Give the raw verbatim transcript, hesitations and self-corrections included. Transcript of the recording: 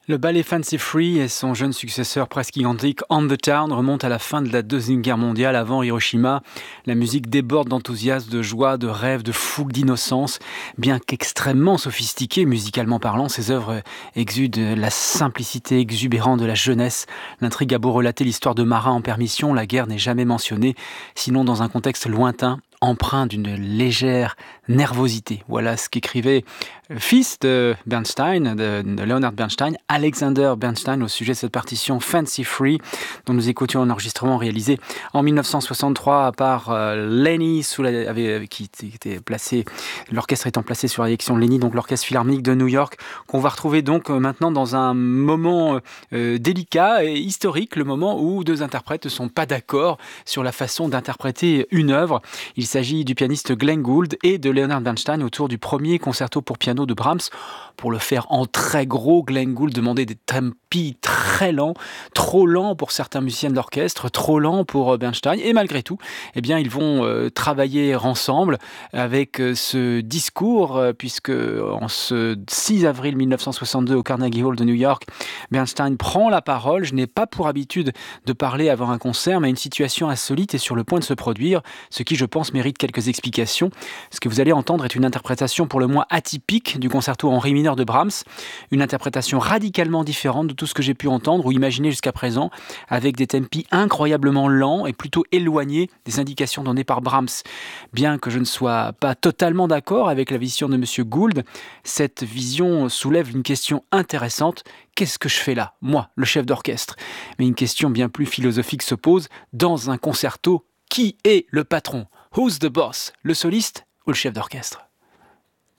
Le ballet Fancy Free et son jeune successeur presque identique On the Town remontent à la fin de la Deuxième Guerre mondiale avant Hiroshima. La musique déborde d'enthousiasme, de joie, de rêve, de fougue, d'innocence. Bien qu'extrêmement sophistiquée musicalement parlant, ces œuvres exudent la simplicité exubérante de la jeunesse. L'intrigue a beau relater l'histoire de marins en permission, la guerre n'est jamais mentionnée, sinon dans un contexte lointain, empreint d'une légère nervosité. Voilà ce qu'écrivait le fils de Bernstein, de, de Leonard Bernstein, Alexander Bernstein, au sujet de cette partition Fancy Free, dont nous écoutions un enregistrement réalisé en dix-neuf cent soixante-trois par euh, Lenny, sous la, avec, qui était placé, l'orchestre étant placé sur la direction de Lenny, donc l'orchestre philharmonique de New York, qu'on va retrouver donc euh, maintenant dans un moment euh, délicat et historique, le moment où deux interprètes ne sont pas d'accord sur la façon d'interpréter une œuvre. Il s'agit du pianiste Glenn Gould et de Leonard Bernstein autour du premier concerto pour piano de Brahms. Pour le faire en très gros, Glenn Gould demandait des tempi très lents, trop lents pour certains musiciens de l'orchestre, trop lents pour Bernstein. Et malgré tout, eh bien, ils vont euh, travailler ensemble avec euh, ce discours, euh, puisque en ce six avril mille neuf cent soixante-deux au Carnegie Hall de New York, Bernstein prend la parole. Je n'ai pas pour habitude de parler avant un concert, mais une situation insolite est sur le point de se produire, ce qui, je pense, mérite quelques explications. Ce que vous allez entendre est une interprétation pour le moins atypique du concerto en ré mineur de Brahms, une interprétation radicalement différente de tout ce que j'ai pu entendre ou imaginer jusqu'à présent, avec des tempi incroyablement lents et plutôt éloignés des indications données par Brahms. Bien que je ne sois pas totalement d'accord avec la vision de M. Gould, cette vision soulève une question intéressante. Qu'est-ce que je fais là, moi, le chef d'orchestre ? Mais une question bien plus philosophique se pose. Dans un concerto, qui est le patron ? Who's the boss ? Le soliste ou le chef d'orchestre ?